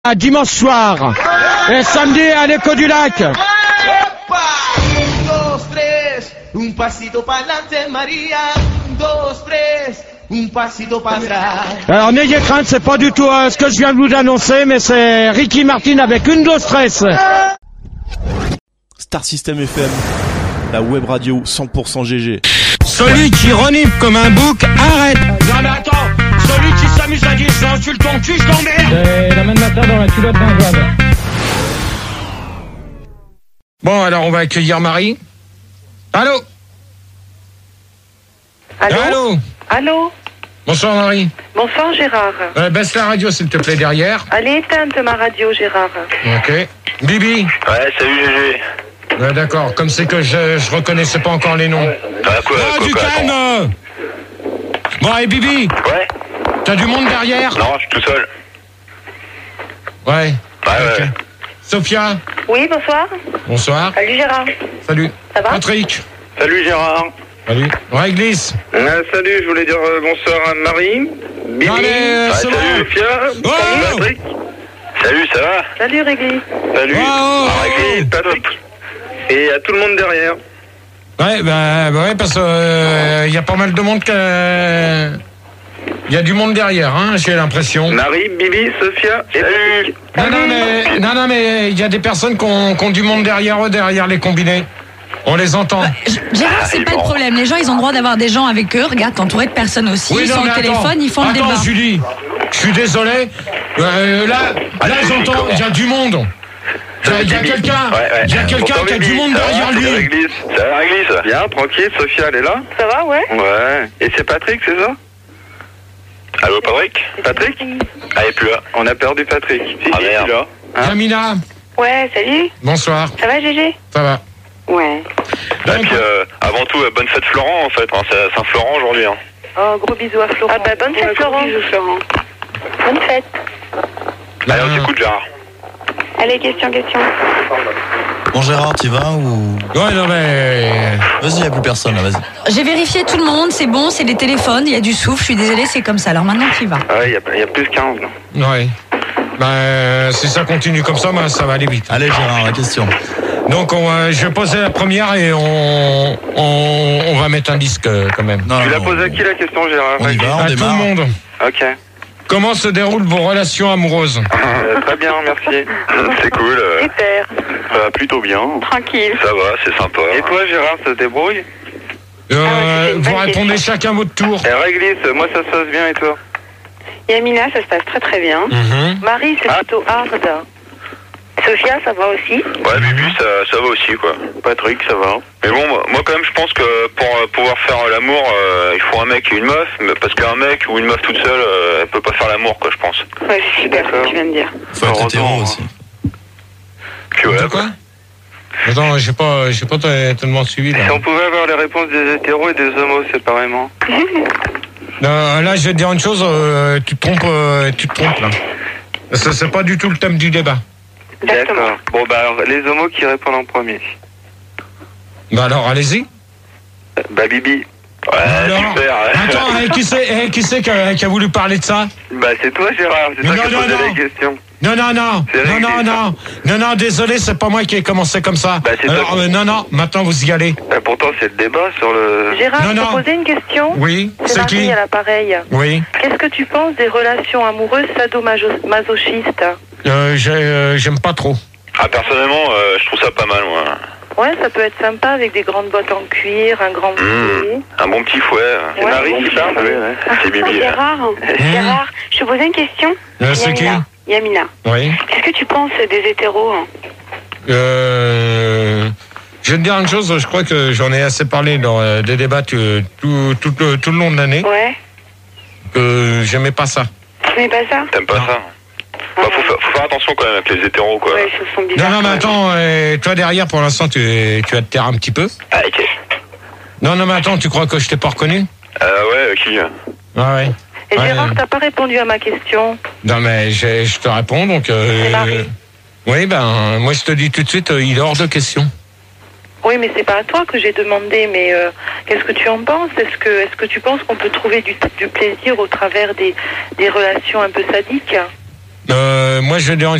Dimanche soir et samedi à l'Écho du Lac. Un pasito pa'lante Maria, un, dos, tres, un pasito para atrás. Alors n'ayez crainte, c'est pas du tout ce que je viens de vous annoncer, mais c'est Ricky Martin avec une dose stress. Star System FM, la web radio 100% GG. Celui qui renifle comme un bouc, arrête. Non mais attends, celui qui s'amuse à dire j'insulte ton cul, je l'emmerde. C'est la main de matin dans la culotte d'un job. Bon, alors on va accueillir Marie. Allô? Allô? Allô? Allô? Bonsoir Marie. Bonsoir Gérard. Baisse la radio s'il te plaît derrière. Allez, éteinte ma radio Gérard. Ok. Bibi. Ouais, salut GG. Ouais, d'accord, comme c'est que je reconnaissais pas encore les noms. Quoi, Du calme. Bon, et Bibi. Ouais. T'as du monde derrière? Non, je suis tout seul. Ouais. Ouais. Sophia. Oui, bonsoir. Bonsoir. Salut Gérard. Salut. Ça va? Patrick. Salut Gérard. Salut. Réglisse. Salut, je voulais dire bonsoir à Marie. Bibi. Allez, c'est salut bon. Sophia. Oh. Salut Patrick. Salut, ça va? Salut Régli. Salut. Oh. Régli, Patrick. Et à tout le monde derrière. Ouais, ouais, parce que y a pas mal de monde que... Il y a du monde derrière, hein, j'ai l'impression. Marie, Bibi, Sophia et Patrick. Non, mais il y a des personnes qui ont du monde derrière eux, derrière les combinés. On les entend. Gérard, c'est pas le problème. Les gens, ils ont le droit d'avoir des gens avec eux. Regarde, t'es entouré de personnes aussi. Oui, ils non, sont au mais téléphone, ils font le débat. Attends, Julie, je suis désolé. Là, j'entends, il y a du monde. Il y a quelqu'un, il y a quelqu'un qui a du monde derrière lui. Ça va, Réglisse? Bien, tranquille, Sophia, elle est là? Ça va, ouais? Ouais. Et c'est Patrick, c'est ça? Allô, Patrick? Patrick? Ah, il est plus là. On a perdu Patrick. Si, merde. Là. Hein? Jamina, Ouais, salut. bonsoir. Ça va Gégé? Ça va. Ouais. Et puis, avant tout, bonne fête Florent, en fait. Hein, c'est Saint-Florent aujourd'hui. Hein. Oh, gros bisous à Florent. Ah bah bonne fête Florent. Bisous Florent. Bonne fête. Allez, on t'écoute, Gérard. Allez, question. Bon Gérard, t'y vas ou... Ouais, non mais... Vas-y, y'a plus personne là, vas-y. J'ai vérifié tout le monde, c'est bon, c'est des téléphones, il y a du souffle, je suis désolée, c'est comme ça. Alors maintenant, tu y vas. Ouais, il y a plus 15. Ouais. Si ça continue comme ça, ça va aller vite. Allez Gérard, la question. Donc, je vais poser la première et on va mettre un disque quand même. Non, Tu l'as non, posé à qui la question, Gérard? On y va, on À tout le démarre. monde. Ok. Comment se déroulent vos relations amoureuses? Très bien, merci. C'est cool. Super. Ça va plutôt bien. Tranquille. Ça va, c'est sympa. Et toi, Gérard, ça se débrouille? c'est une Vous bonne répondez question. chacun votre tour. Et Réglisse, moi ça se passe bien et toi? Yamina, ça se passe très très bien. Marie, c'est plutôt hard. Sophia, ça va aussi? Ouais, Bibi, ça va aussi, quoi. Patrick, ça va. Mais bon, moi quand même, je pense que pour pouvoir faire l'amour, il faut un mec et une meuf, mais parce qu'un mec ou une meuf toute seule, elle peut pas faire l'amour, quoi, je pense. Ouais, c'est super ce que tu viens de dire. Faut être hétéro aussi. Puis ouais, Quoi? Attends, j'ai pas tellement suivi là. Si on pouvait avoir les réponses des hétéros et des homos séparément. Là, je vais te dire une chose, tu te trompes là. C'est pas du tout le thème du débat. Exactement. Bon, bah alors, les homos qui répondent en premier. Bah alors, allez-y. Bah Bibi. Ouais, Alors, super. attends, qui c'est qui a voulu parler de ça? Bah c'est toi, Gérard, c'est toi qui as posé les questions. Non, désolé, c'est pas moi qui ai commencé comme ça. Bah, c'est alors, toi. non, maintenant vous y allez. Pourtant, c'est le débat sur le... Gérard, Non, je non. peux poser une question? Oui, C'est c'est Marie qui? à l'appareil. Oui, Qu'est-ce que tu penses des relations amoureuses sadomasochistes? j'aime pas trop. Ah, personnellement, je trouve ça pas mal, moi. Ouais, ça peut être sympa avec des grandes bottes en cuir, un grand bouclier. Un bon petit fouet. C'est Ouais, Marie bon qui parle? petit C'est Bibi, là. Gérard, je te posais une question. C'est qui? Yamina, Oui. qu'est-ce que tu penses des hétéros? Je vais te dire une chose, je crois que j'en ai assez parlé dans des débats tout le long de l'année, Ouais. que j'aimais pas ça. Tu n'aimais pas ça? T'aimes pas ça? Bah, faut faire attention quand même avec les hétéros, quoi. Ouais, ils sont bizarres. Non, mais quand même. attends, toi derrière pour l'instant tu vas te taire un petit peu. Ah, ok. Non, mais attends, tu crois que je t'ai pas reconnu? Ouais, qui? Ouais. Et Ouais. Gérard, t'as pas répondu à ma question. Non, mais je te réponds, donc... C'est Marie. Oui, moi je te dis tout de suite, il est hors de question. Oui, mais c'est pas à toi que j'ai demandé, mais qu'est-ce que tu en penses? Est-ce que tu penses qu'on peut trouver du plaisir au travers des relations un peu sadiques? Moi, je dérange